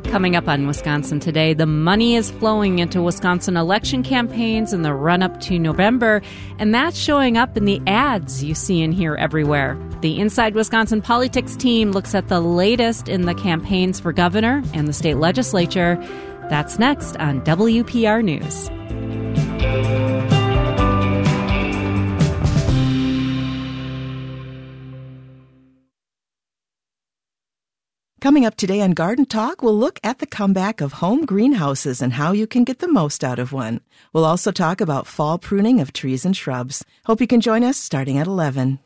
Coming up on Wisconsin Today, the money is flowing into Wisconsin election campaigns in the run-up to November, and that's showing up in the ads you see and hear everywhere. The Inside Wisconsin Politics team looks at the latest in the campaigns for governor and the state legislature. That's next on WPR News. Coming up today on Garden Talk, we'll look at the comeback of home greenhouses and how you can get the most out of one. We'll also talk about fall pruning of trees and shrubs. Hope you can join us starting at 11.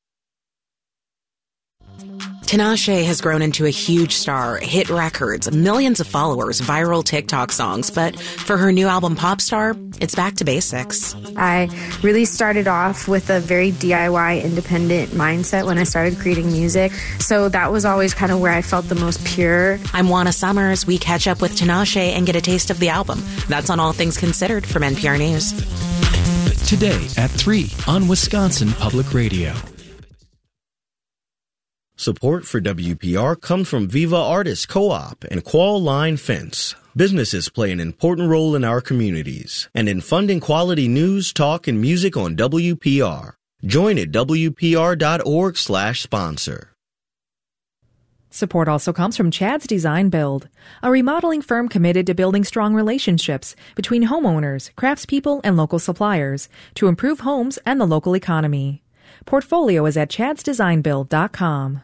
Tinashe has grown into a huge star, hit records, millions of followers, viral TikTok songs, but for her new album Popstar, it's back to basics. I really started off with a very DIY independent mindset when I started creating music, so that was always kind of where I felt the most pure. I'm Juana Summers. We catch up with Tinashe and get a taste of the album. That's on All Things Considered from NPR News. Today at 3 on Wisconsin Public Radio. Support for WPR comes from Viva Artists Co-op and Qual Line Fence. Businesses play an important role in our communities and in funding quality news, talk, and music on WPR. Join at WPR.org/sponsor. Support also comes from Chad's Design Build, a remodeling firm committed to building strong relationships between homeowners, craftspeople, and local suppliers to improve homes and the local economy. Portfolio is at chadsdesignbuild.com.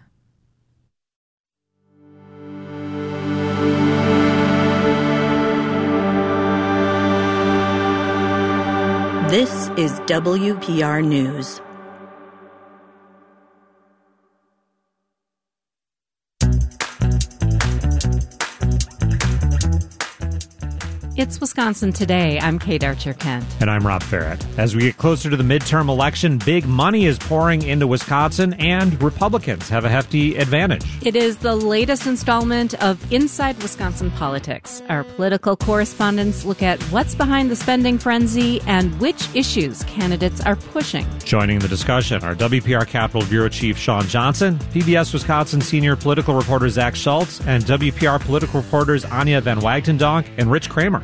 This is WPR News. It's Wisconsin Today. I'm Kate Archer-Kent. And I'm Rob Farrett. As we get closer to the midterm election, big money is pouring into Wisconsin, and Republicans have a hefty advantage. It is the latest installment of Inside Wisconsin Politics. Our political correspondents look at what's behind the spending frenzy and which issues candidates are pushing. Joining the discussion are WPR Capitol Bureau Chief Sean Johnson, PBS Wisconsin senior political reporter Zach Schultz, and WPR political reporters Anya Van Wagtendonk and Rich Kramer.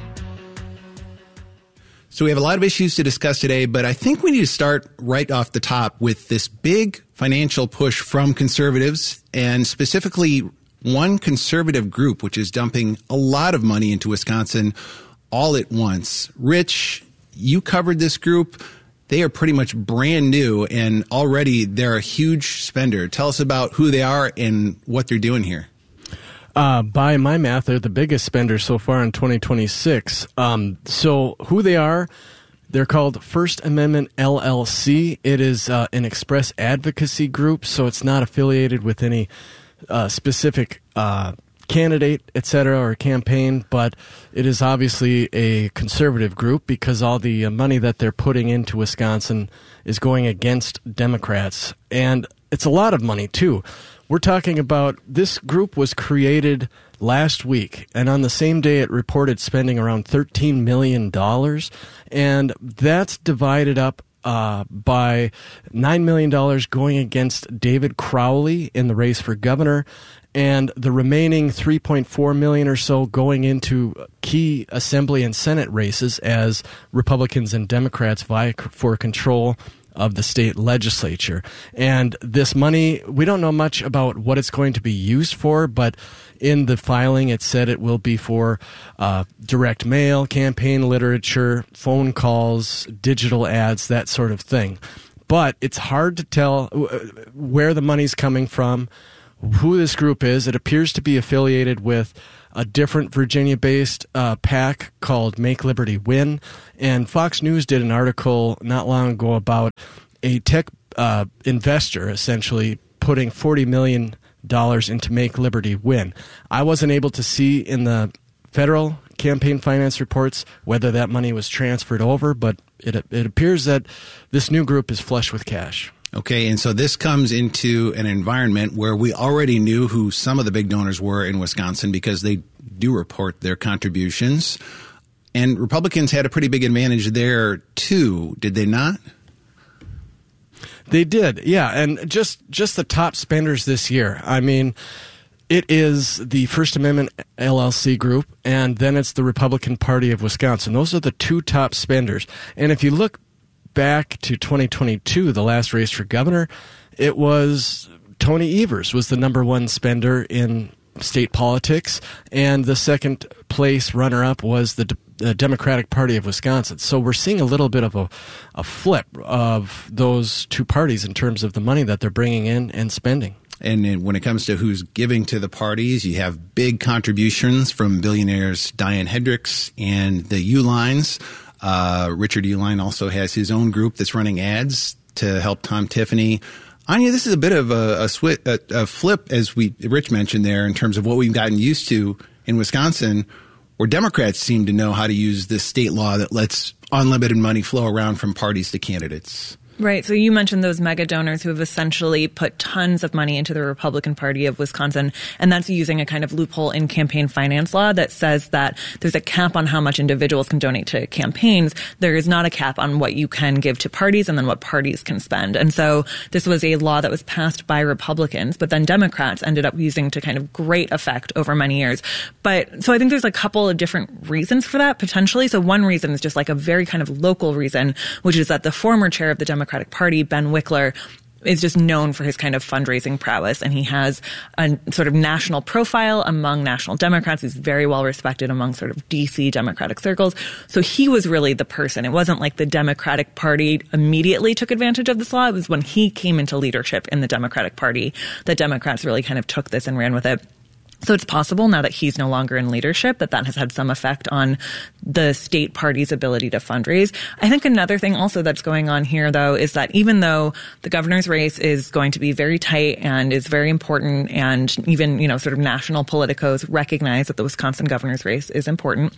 So we have a lot of issues to discuss today, but I think we need to start right off the top with this big financial push from conservatives, and specifically one conservative group, which is dumping a lot of money into Wisconsin all at once. Rich, you covered this group. They are pretty much brand new, and already they're a huge spender. Tell us about who they are and what they're doing here. By my math, they're the biggest spender so far in 2026. So who they are, they're called First Amendment LLC. It is an express advocacy group, so it's not affiliated with any specific candidate, et cetera, or campaign, but it is obviously a conservative group because all the money that they're putting into Wisconsin is going against Democrats. And it's a lot of money, too. We're talking about this group was created last week, and on the same day it reported spending around $13 million, and that's divided up by $9 million going against David Crowley in the race for governor, and the remaining $3.4 million or so going into key Assembly and Senate races as Republicans and Democrats vie for control of the state legislature. And this money, we don't know much about what it's going to be used for, but in the filing it said it will be for direct mail, campaign literature, phone calls, digital ads, that sort of thing. But it's hard to tell where the money's coming from, who this group is. It appears to be affiliated with a different Virginia-based PAC called Make Liberty Win. And Fox News did an article not long ago about a tech investor essentially putting $40 million into Make Liberty Win. I wasn't able to see in the federal campaign finance reports whether that money was transferred over, but it appears that this new group is flush with cash. Okay, and so this comes into an environment where we already knew who some of the big donors were in Wisconsin because they do report their contributions. And Republicans had a pretty big advantage there, too, did they not? They did, yeah. And just the top spenders this year. I mean, It is the First Amendment LLC group, and then it's the Republican Party of Wisconsin. Those are the two top spenders. And if you look back to 2022, the last race for governor, it was Tony Evers was the number one spender in state politics, and the second place runner-up was the Democratic Party of Wisconsin. So we're seeing a little bit of a flip of those two parties in terms of the money that they're bringing in and spending. And when it comes to who's giving to the parties, you have big contributions from billionaires Diane Hendricks and the Uihleins. Richard Uihlein also has his own group that's running ads to help Tom Tiffany. Anya, this is a bit of a flip, as Rich mentioned there, in terms of what we've gotten used to in Wisconsin, where Democrats seem to know how to use this state law that lets unlimited money flow around from parties to candidates. Right. So you mentioned those mega donors who have essentially put tons of money into the Republican Party of Wisconsin, and that's using a kind of loophole in campaign finance law that says that there's a cap on how much individuals can donate to campaigns. There is not a cap on what you can give to parties and then what parties can spend. And so this was a law that was passed by Republicans, but then Democrats ended up using to kind of great effect over many years. But so I think there's a couple of different reasons for that potentially. So one reason is just like a very kind of local reason, which is that the former chair of the Democratic Party, Ben Wickler, is just known for his kind of fundraising prowess, and he has a sort of national profile among national Democrats. He's very well respected among sort of DC Democratic circles. So he was really the person. It wasn't like the Democratic Party immediately took advantage of this law. It was when he came into leadership in the Democratic Party that Democrats really kind of took this and ran with it. So it's possible now that he's no longer in leadership that has had some effect on the state party's ability to fundraise. I think another thing also that's going on here, though, is that even though the governor's race is going to be very tight and is very important, and even, sort of national politicos recognize that the Wisconsin governor's race is important,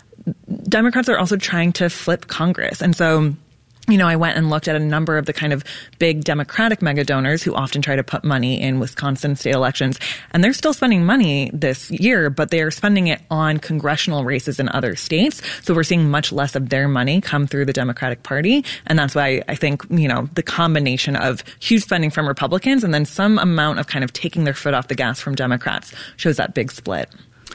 Democrats are also trying to flip Congress. And so I went and looked at a number of the kind of big Democratic mega donors who often try to put money in Wisconsin state elections. And they're still spending money this year, but they are spending it on congressional races in other states. So we're seeing much less of their money come through the Democratic Party. And that's why I think, the combination of huge spending from Republicans and then some amount of kind of taking their foot off the gas from Democrats shows that big split.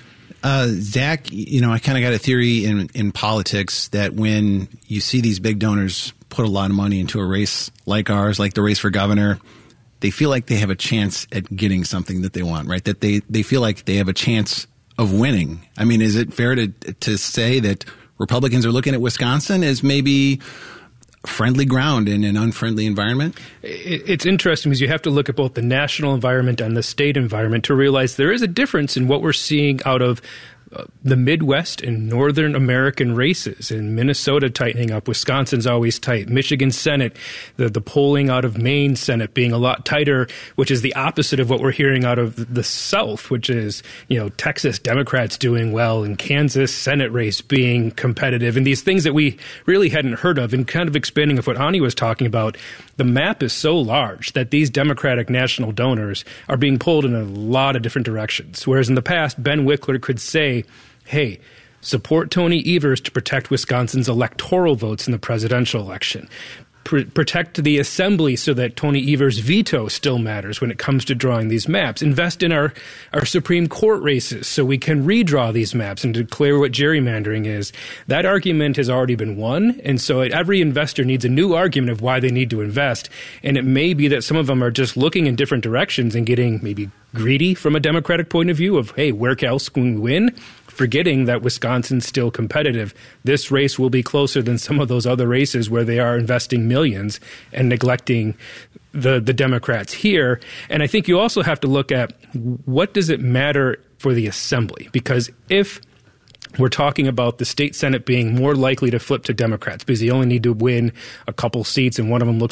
Zach, I kind of got a theory in politics that when you see these big donors put a lot of money into a race like ours, like the race for governor, they feel like they have a chance at getting something that they want, right? That they feel like they have a chance of winning. I mean, is it fair to say that Republicans are looking at Wisconsin as maybe friendly ground in an unfriendly environment? It's interesting because you have to look at both the national environment and the state environment to realize there is a difference in what we're seeing out of the Midwest and Northern American races. In Minnesota tightening up, Wisconsin's always tight. Michigan Senate, the polling out of Maine Senate being a lot tighter, which is the opposite of what we're hearing out of the South, which is, Texas Democrats doing well and Kansas Senate race being competitive. And these things that we really hadn't heard of, and kind of expanding of what Anya was talking about, the map is so large that these Democratic national donors are being pulled in a lot of different directions. Whereas in the past, Ben Wickler could say, hey, support Tony Evers to protect Wisconsin's electoral votes in the presidential election. Protect the assembly so that Tony Evers' veto still matters when it comes to drawing these maps. Invest in our Supreme Court races so we can redraw these maps and declare what gerrymandering is. That argument has already been won, and so every investor needs a new argument of why they need to invest. And it may be that some of them are just looking in different directions and getting maybe greedy from a Democratic point of view of, hey, where else can we win? Forgetting that Wisconsin's still competitive. This race will be closer than some of those other races where they are investing millions and neglecting the Democrats here. And I think you also have to look at what does it matter for the assembly? Because if we're talking about the state Senate being more likely to flip to Democrats because you only need to win a couple seats and one of them looks